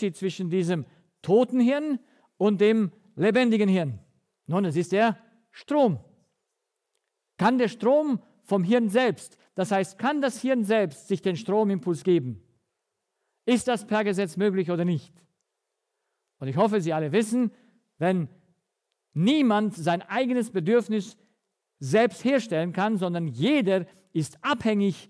Unterschied zwischen diesem toten Hirn und dem lebendigen Hirn? Nun, es ist der Strom. Kann der Strom vom Hirn selbst, das heißt, kann das Hirn selbst sich den Stromimpuls geben? Ist das per Gesetz möglich oder nicht? Und ich hoffe, Sie alle wissen, wenn niemand sein eigenes Bedürfnis selbst herstellen kann, sondern jeder ist abhängig,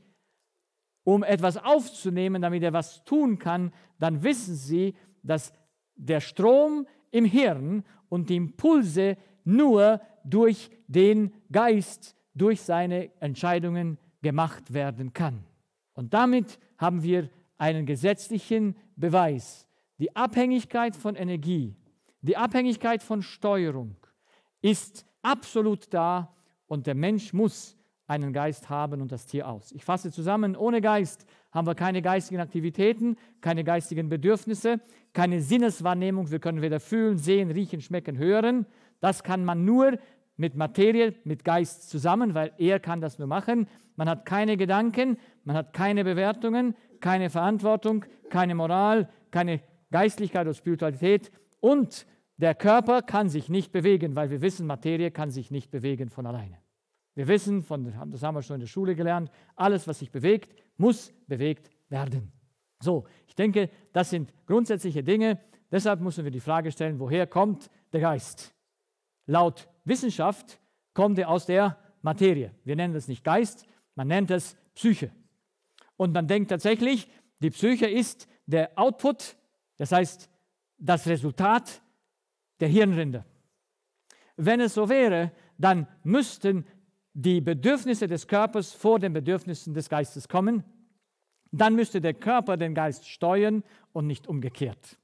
um etwas aufzunehmen, damit er was tun kann, dann wissen Sie, dass der Strom im Hirn und die Impulse nur durch den Geist, durch seine Entscheidungen gemacht werden kann. Und damit haben wir einen gesetzlichen Beweis. Die Abhängigkeit von Energie, die Abhängigkeit von Steuerung ist absolut da und der Mensch muss einen Geist haben und das Tier aus. Ich fasse zusammen, ohne Geist haben wir keine geistigen Aktivitäten, keine geistigen Bedürfnisse, keine Sinneswahrnehmung. Wir können weder fühlen, sehen, riechen, schmecken, hören. Das kann man nur mit Materie, mit Geist zusammen, weil er kann das nur machen. Man hat keine Gedanken, man hat keine Bewertungen, keine Verantwortung, keine Moral, keine Geistlichkeit oder Spiritualität und der Körper kann sich nicht bewegen, weil wir wissen, Materie kann sich nicht bewegen von alleine. Wir wissen, das haben wir schon in der Schule gelernt, alles, was sich bewegt, muss bewegt werden. So, ich denke, das sind grundsätzliche Dinge. Deshalb müssen wir die Frage stellen, woher kommt der Geist? Laut Wissenschaft kommt er aus der Materie. Wir nennen das nicht Geist, man nennt es Psyche. Und man denkt tatsächlich, die Psyche ist der Output, das heißt das Resultat der Hirnrinde. Wenn es so wäre, dann müssten die Bedürfnisse des Körpers vor den Bedürfnissen des Geistes kommen. Dann müsste der Körper den Geist steuern und nicht umgekehrt.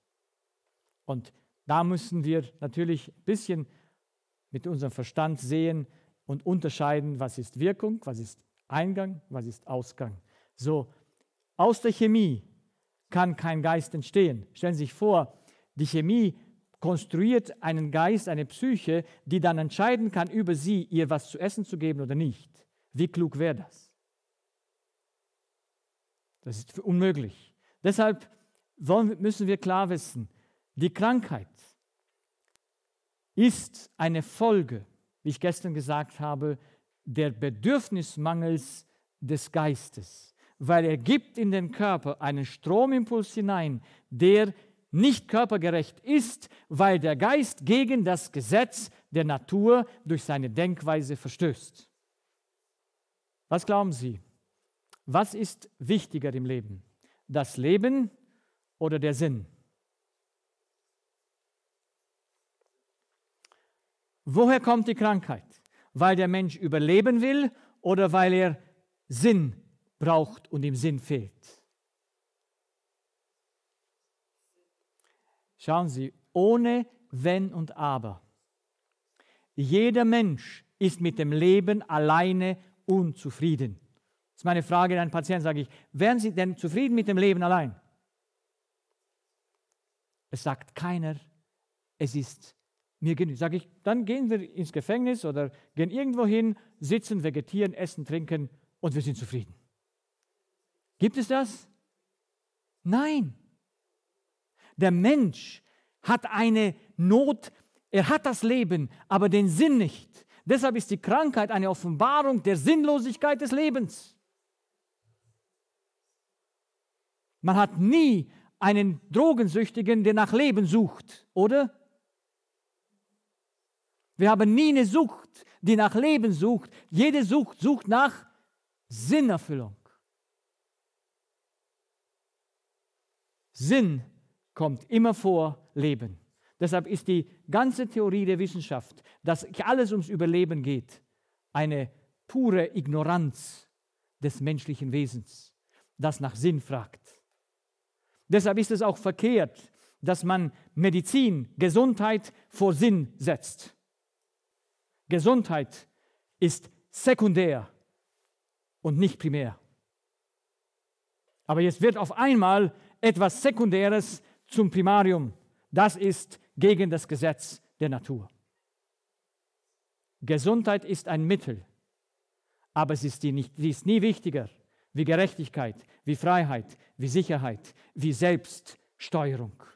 Und da müssen wir natürlich ein bisschen mit unserem Verstand sehen und unterscheiden, was ist Wirkung, was ist Eingang, was ist Ausgang. So, aus der Chemie kann kein Geist entstehen. Stellen Sie sich vor, die Chemie konstruiert einen Geist, eine Psyche, die dann entscheiden kann über sie, ihr was zu essen zu geben oder nicht. Wie klug wäre das? Das ist unmöglich. Deshalb müssen wir klar wissen, die Krankheit ist eine Folge, wie ich gestern gesagt habe, der Bedürfnismangels des Geistes, weil er gibt in den Körper einen Stromimpuls hinein, der nicht körpergerecht ist, weil der Geist gegen das Gesetz der Natur durch seine Denkweise verstößt. Was glauben Sie? Was ist wichtiger im Leben? Das Leben oder der Sinn? Woher kommt die Krankheit? Weil der Mensch überleben will oder weil er Sinn braucht und ihm Sinn fehlt? Schauen Sie, ohne Wenn und Aber. Jeder Mensch ist mit dem Leben alleine unzufrieden. Das ist meine Frage an einen Patienten, sage ich, wären Sie denn zufrieden mit dem Leben allein? Es sagt keiner, es ist mir genug. Sage ich, dann gehen wir ins Gefängnis oder gehen irgendwo hin, sitzen, vegetieren, essen, trinken und wir sind zufrieden. Gibt es das? Nein. Der Mensch hat eine Not, er hat das Leben, aber den Sinn nicht. Deshalb ist die Krankheit eine Offenbarung der Sinnlosigkeit des Lebens. Man hat nie einen Drogensüchtigen, der nach Leben sucht, oder? Wir haben nie eine Sucht, die nach Leben sucht. Jede Sucht sucht nach Sinnerfüllung. Sinn kommt immer vor Leben. Deshalb ist die ganze Theorie der Wissenschaft, dass alles ums Überleben geht, eine pure Ignoranz des menschlichen Wesens, das nach Sinn fragt. Deshalb ist es auch verkehrt, dass man Medizin, Gesundheit vor Sinn setzt. Gesundheit ist sekundär und nicht primär. Aber jetzt wird auf einmal etwas Sekundäres zum Primarium. Das ist gegen das Gesetz der Natur. Gesundheit ist ein Mittel, aber sie ist nie wichtiger wie Gerechtigkeit, wie Freiheit, wie Sicherheit, wie Selbststeuerung.